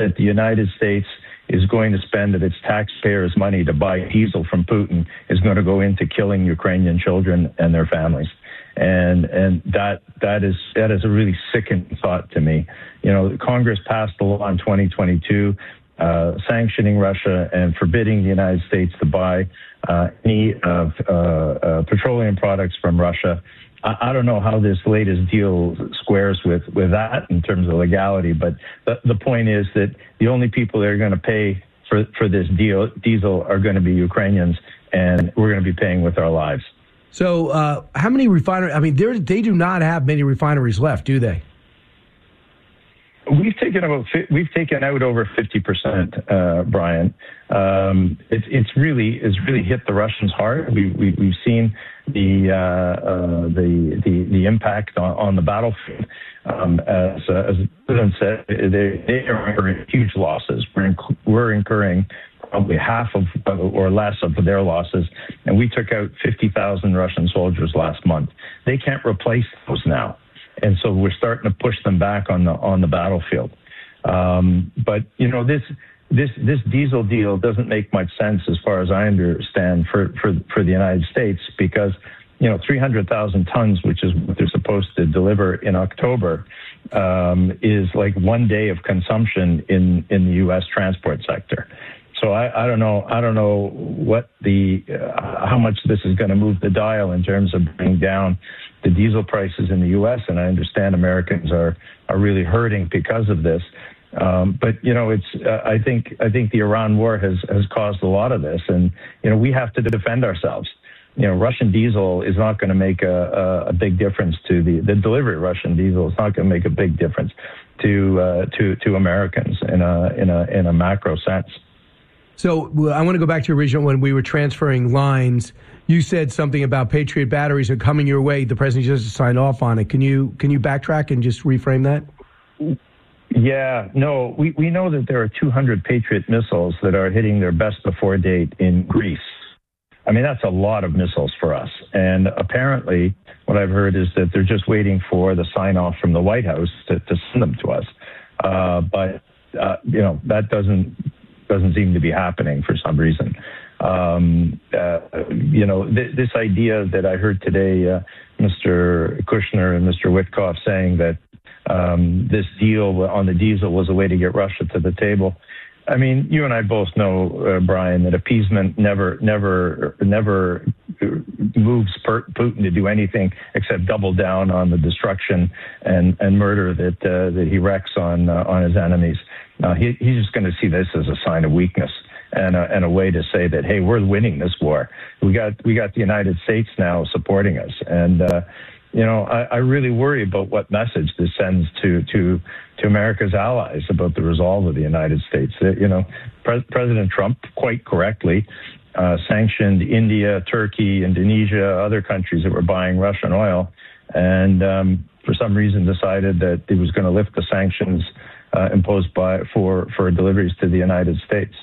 that the United States is going to spend of its taxpayers' money to buy diesel from Putin is going to go into killing Ukrainian children and their families. And that is a really sickening thought to me. You know, Congress passed a law in 2022 sanctioning Russia and forbidding the United States to buy any petroleum products from Russia. I don't know how this latest deal squares with that in terms of legality, but the point is that the only people that are going to pay for this diesel are going to be Ukrainians, and we're going to be paying with our lives. So how many refineries? I mean, they do not have many refineries left, do they? We've taken out over 50%, Brian. It's really hit the Russians hard. We've seen the impact on the battlefield. As the president said, they are incurring huge losses. We're incurring probably half of or less of their losses, and we took out 50,000 Russian soldiers last month. They can't replace those now. And so we're starting to push them back on the battlefield. But you know, this diesel deal doesn't make much sense as far as I understand for the United States, because 300,000 tons, which is what they're supposed to deliver in October, is like 1 day of consumption in the U.S. transport sector. So I don't know what how much this is going to move the dial in terms of bringing down the diesel prices in the U.S. And I understand Americans are really hurting because of this. But I think the Iran war has caused a lot of this, and we have to defend ourselves. Russian diesel is not going to make a big difference to the delivery of Russian diesel is not going to make a big difference to Americans in a macro sense. So I want to go back to your original when we were transferring lines. You said something about Patriot batteries are coming your way. The president just signed off on it. Can you backtrack and just reframe that? Yeah, no, we know that there are 200 Patriot missiles that are hitting their best before date in Greece. I mean, that's a lot of missiles for us. And apparently what I've heard is that they're just waiting for the sign off from the White House to send them to us. But that doesn't seem to be happening for some reason. This idea that I heard today, Mr. Kushner and Mr. Witkoff saying that this deal on the diesel was a way to get Russia to the table. I mean, you and I both know, Brian, that appeasement never moves Putin to do anything except double down on the destruction and murder that he wreaks on his enemies. He's just going to see this as a sign of weakness and a way to say that, hey, we're winning this war. We got the United States now supporting us, and I really worry about what message this sends to America's allies about the resolve of the United States. President Trump, quite correctly, sanctioned India, Turkey, Indonesia, other countries that were buying Russian oil, and for some reason decided that he was going to lift the sanctions imposed for deliveries to the United States.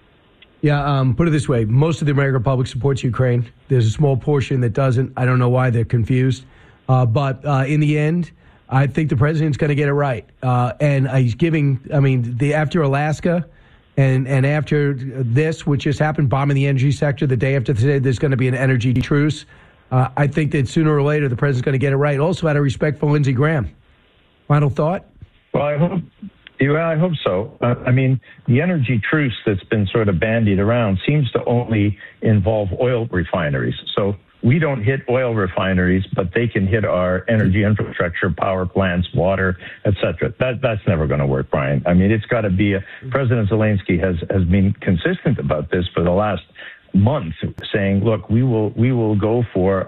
Yeah, put it this way. Most of the American public supports Ukraine. There's a small portion that doesn't. I don't know why they're confused. But in the end, I think the president's going to get it right. And he's giving, after Alaska and after this, which just happened, bombing the energy sector, the day after today, there's going to be an energy truce. I think that sooner or later, the president's going to get it right. Also, out of respect for Lindsey Graham. Final thought? Well, I hope so. The energy truce that's been sort of bandied around seems to only involve oil refineries. So we don't hit oil refineries, but they can hit our energy infrastructure, power plants, water, et cetera. That's never going to work, Brian. I mean, it's got to be President Zelensky has been consistent about this for the last month, saying, look, we will go for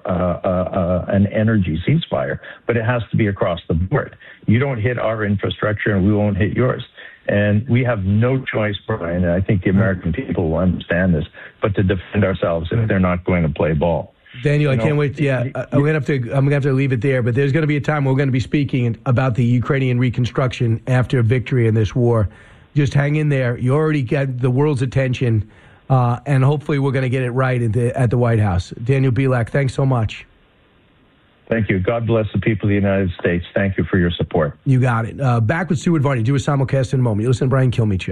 an energy ceasefire, but it has to be across the board. You don't hit our infrastructure and we won't hit yours. And we have no choice, Brian, and I think the American people will understand this, but to defend ourselves if they're not going to play ball. Daniel, I can't wait. Yeah, I'm gonna have to leave it there. But there's going to be a time we're going to be speaking about the Ukrainian reconstruction after victory in this war. Just hang in there. You already got the world's attention, and hopefully we're going to get it right at the White House. Daniel Bilak, thanks so much. Thank you. God bless the people of the United States. Thank you for your support. You got it. Back with Stuart Varney. Do a simulcast in a moment. You listen to Brian Kilmeade Show.